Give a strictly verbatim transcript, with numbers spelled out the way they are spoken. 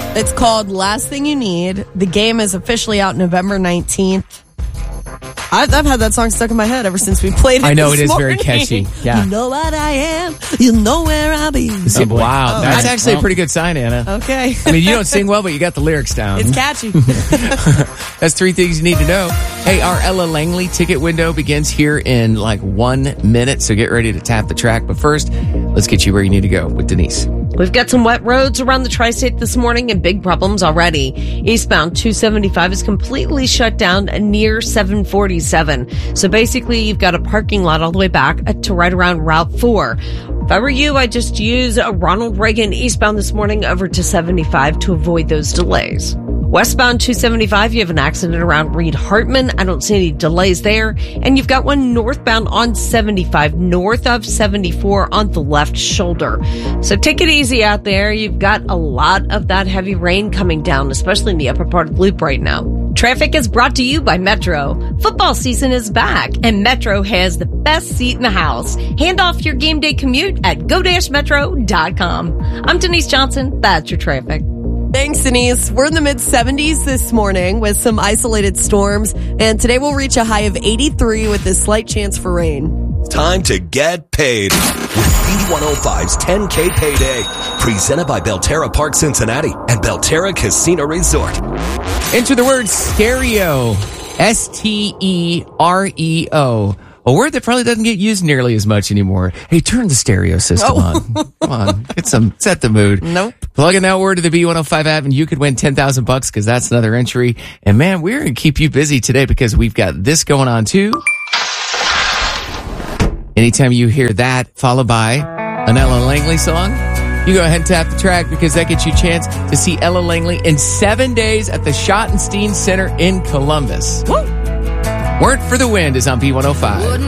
It's called Last Thing You Need. The game is officially out November nineteenth. I've, I've had that song stuck in my head ever since we played it. I know, this it is morning. very catchy. Yeah. You know what I am. You know where I'll be. Oh, wow. Oh, That's I- actually well. a pretty good sign, Anna. Okay. I mean, you don't sing well, but you got the lyrics down. It's catchy. That's three things you need to know. Hey, our Ella Langley ticket window begins here in like one minute, so get ready to tap the track. But first, let's get you where you need to go with Denise. We've got some wet roads around the tri-state this morning and big problems already. Eastbound two seventy-five is completely shut down near seven forty-seven. So basically, you've got a parking lot all the way back to right around Route four. If I were you, I'd just use a Ronald Reagan eastbound this morning over to seventy-five to avoid those delays. Westbound two seventy-five, you have an accident around Reed Hartman. I don't see any delays there. And you've got one northbound on seventy-five, north of seventy-four on the left shoulder. So take it easy out there. You've got a lot of that heavy rain coming down, especially in the upper part of the loop right now. Traffic is brought to you by Metro. Football season is back, and Metro has the best seat in the house. Hand off your game day commute at go dash metro dot com. I'm Denise Johnson. That's your traffic. Thanks, Denise. We're in the mid seventies this morning with some isolated storms, and today we'll reach a high of eighty-three with a slight chance for rain. Time to get paid with B one oh five's ten K Payday. Presented by Belterra Park Cincinnati and Belterra Casino Resort. Enter the word stereo. S T E R E O. A word that probably doesn't get used nearly as much anymore. Hey, turn the stereo system Oh. on. Come on. Get some, set the mood. Nope. Plug in that word to the B one oh five app and you could win ten thousand bucks because that's another entry. And man, we're going to keep you busy today because we've got this going on too. Anytime you hear that followed by an Ella Langley song, you go ahead and tap the track because that gets you a chance to see Ella Langley in seven days at the Schottenstein Center in Columbus. Woo! Word for the Wind is on B one oh five.